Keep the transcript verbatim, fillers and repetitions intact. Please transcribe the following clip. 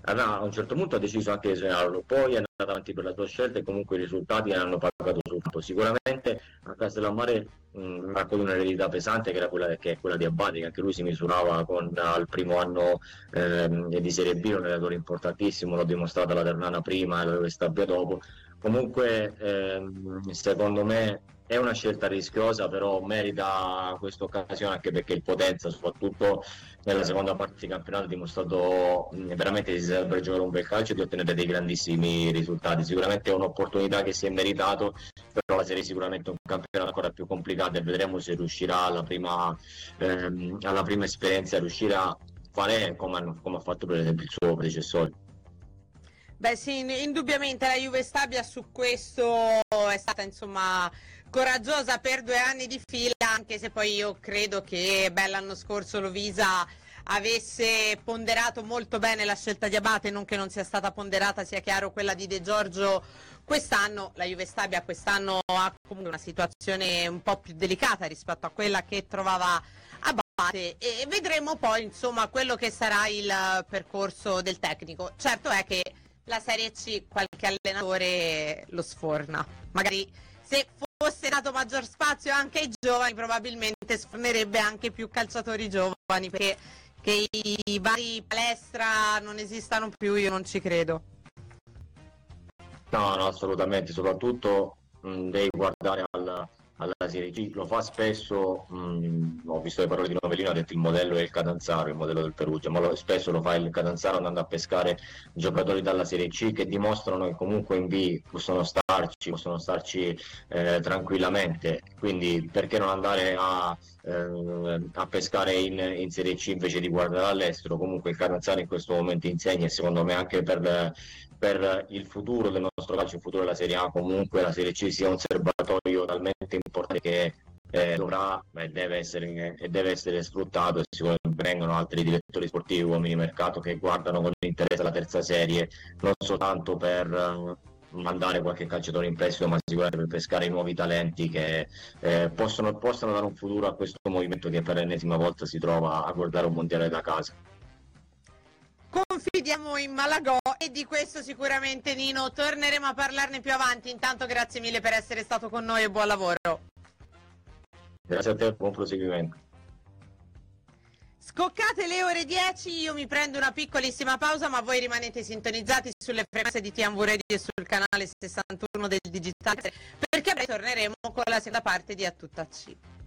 a un certo punto ha deciso anche di segnarlo, poi è andato avanti per la sua scelta e comunque i risultati ne hanno pagato sul campo. Sicuramente a Castellammare mh, ha avuto un'eredità pesante che era quella, che è quella di Abbate, che anche lui si misurava con al primo anno ehm, di Serie B, un allenatore importantissimo, l'ho dimostrato alla Ternana prima e alla Stabia dopo. Comunque ehm, secondo me è una scelta rischiosa, però merita questa occasione anche perché il Potenza, soprattutto nella seconda parte di campionato, ha dimostrato mh, veramente di saper giocare un bel calcio e di ottenere dei grandissimi risultati. Sicuramente è un'opportunità che si è meritato, però la Serie è sicuramente un campionato ancora più complicato e vedremo se riuscirà alla prima, ehm, alla prima esperienza, riuscirà a fare come, hanno, come ha fatto per esempio il suo predecessore. Beh sì, indubbiamente la Juve Stabia su questo è stata insomma coraggiosa per due anni di fila, anche se poi io credo che beh, l'anno scorso Lovisa avesse ponderato molto bene la scelta di Abate, non che non sia stata ponderata, sia chiaro, quella di De Giorgio. Quest'anno la Juve Stabia quest'anno ha comunque una situazione un po' più delicata rispetto a quella che trovava Abate e vedremo poi insomma quello che sarà il percorso del tecnico. Certo è che la Serie C qualche allenatore lo sforna, magari se fosse dato maggior spazio anche ai giovani probabilmente sfornerebbe anche più calciatori giovani, perché che i vari palestra non esistano più io non ci credo. No, no, assolutamente, soprattutto mh, devi guardare al, alla Serie C, lo fa spesso, mh, ho visto le parole di Novellino, ha detto il modello è il Catanzaro, il modello del Perugia, ma lo, spesso lo fa il Catanzaro andando a pescare giocatori dalla Serie C che dimostrano che comunque in B possono starci, possono starci eh, tranquillamente, quindi perché non andare a, eh, a pescare in, in Serie C invece di guardare all'estero? Comunque il Catanzaro in questo momento insegna e secondo me anche per per il futuro del nostro calcio, il futuro della Serie A, comunque la Serie C sia un serbatoio talmente importante che eh, dovrà e deve essere, e deve essere sfruttato, e sicuramente vengono altri direttori sportivi, uomini di mercato che guardano con interesse la terza serie, non soltanto per uh, mandare qualche calciatore in prestito, ma sicuramente per pescare i nuovi talenti che eh, possono, possono dare un futuro a questo movimento che per l'ennesima volta si trova a guardare un mondiale da casa. Confidiamo in Malagò e di questo sicuramente Nino torneremo a parlarne più avanti. Intanto grazie mille per essere stato con noi e buon lavoro. Grazie a te, buon proseguimento. Scoccate le ore dieci, io mi prendo una piccolissima pausa, ma voi rimanete sintonizzati sulle frequenze di T M V Radio e sul canale sessantuno del digitale, perché torneremo con la seconda parte di A Tutta C.